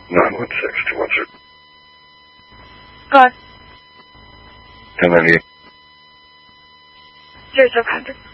916 to what's it? God. And then you. 0500.